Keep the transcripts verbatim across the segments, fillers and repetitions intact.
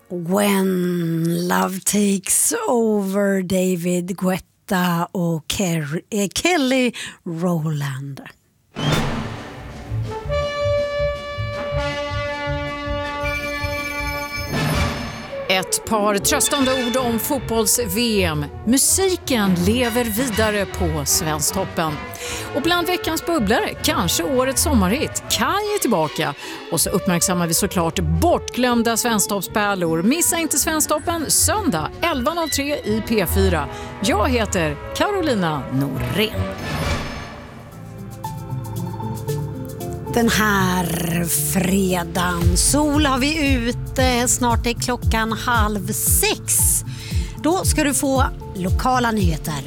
When Love Takes Over, David Guetta och Ker- eh, Kelly Rowland. Ett par tröstande ord om fotbolls-V M. Musiken lever vidare på Svensktoppen. Och bland veckans bubblare, kanske årets sommarhit, Kaj är tillbaka. Och så uppmärksammar vi såklart bortglömda Svensktoppspärlor. Missa inte Svensktoppen söndag elva noll tre i P fyra. Jag heter Carolina Norén. Den här fredagen, sol har vi ute, snart är klockan halv sex. Då ska du få lokala nyheter.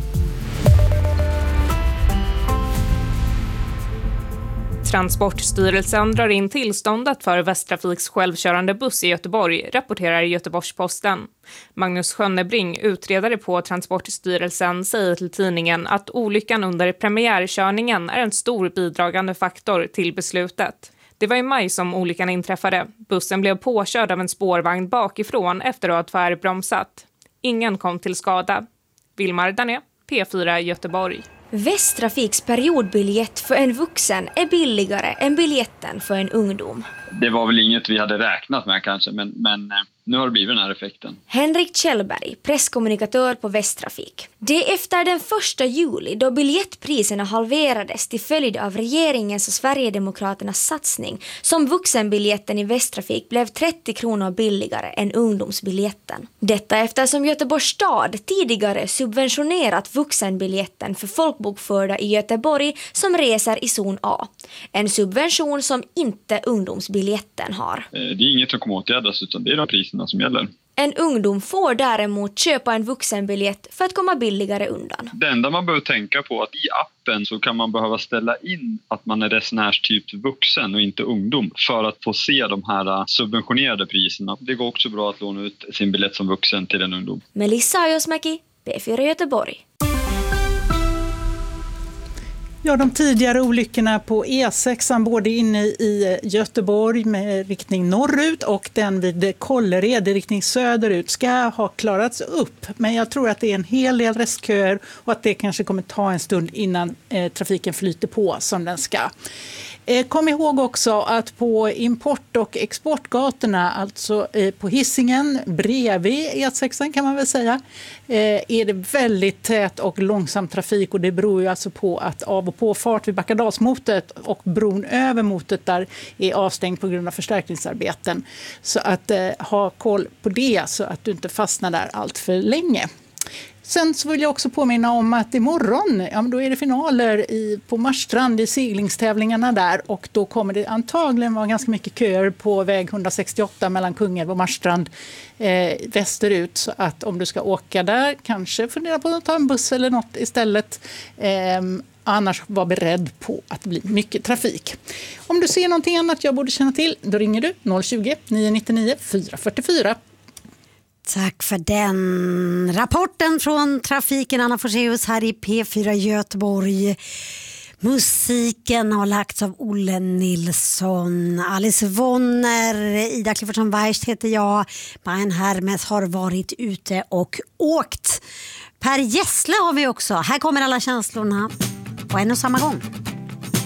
Transportstyrelsen drar in tillståndet för Västtrafiks självkörande buss i Göteborg, rapporterar Göteborgs-Posten. Magnus Schönnebring, utredare på Transportstyrelsen, säger till tidningen att olyckan under premiärkörningen är en stor bidragande faktor till beslutet. Det var i maj som olyckan inträffade. Bussen blev påkörd av en spårvagn bakifrån efter att ha tvärbromsat. Ingen kom till skada. Vilmar Dané, P fyra Göteborg. Västtrafiks periodbiljett för en vuxen är billigare än biljetten för en ungdom. Det var väl inget vi hade räknat med kanske, men, men nu har det blivit den här effekten. Henrik Kjellberg, presskommunikatör på Västtrafik. Det är efter den första juli då biljettpriserna halverades till följd av regeringens och Sverigedemokraternas satsning som vuxenbiljetten i Västtrafik blev trettio kronor billigare än ungdomsbiljetten. Detta eftersom Göteborgs stad tidigare subventionerat vuxenbiljetten för folkbokförda i Göteborg som reser i zon A. En subvention som inte ungdomsbiljetten har. Det är inget som kommer åtgärdas, utan det är de priserna som gäller. En ungdom får däremot köpa en vuxenbiljett för att komma billigare undan. Det enda man behöver tänka på är att i appen så kan man behöva ställa in att man är resenärstyp vuxen och inte ungdom för att få se de här subventionerade priserna. Det går också bra att låna ut sin biljett som vuxen till en ungdom. Melissa Ajosmäki, P fyra Göteborg. Ja, de tidigare olyckorna på E sex, både inne i Göteborg med riktning norrut och den vid Kållered i riktning söderut, ska ha klarats upp. Men jag tror att det är en hel del restköer och att det kanske kommer ta en stund innan eh, trafiken flyter på som den ska. Kom ihåg också att på import- och exportgatorna, alltså på Hisingen, bredvid E sex kan man väl säga, är det väldigt tät och långsam trafik, och det beror ju alltså på att av- och påfart vid Backadalsmotet och bron över motet där är avstängd på grund av förstärkningsarbeten. Så att eh, ha koll på det så att du inte fastnar där allt för länge. Sen så vill jag också påminna om att imorgon, ja, men då är det finaler i, på Marstrand i seglingstävlingarna där, och då kommer det antagligen vara ganska mycket köer på väg etthundrasextioåtta mellan Kungälv och Marstrand eh, västerut. Så att om du ska åka där, kanske fundera på att ta en buss eller något istället. Eh, annars var beredd på att bli mycket trafik. Om du ser någonting annat jag borde känna till, då ringer du noll tjugo, nio nio nio, fyra fyra fyra. Tack för den rapporten från trafiken, Anna Forseus här i P fyra Göteborg. Musiken har lagts av Olle Nilsson, Alice Wonner, Ida Cliffordsson Weist heter jag. Brian Hermes har varit ute och åkt. Per Gessle har vi också. Här kommer alla känslorna på en och samma gång.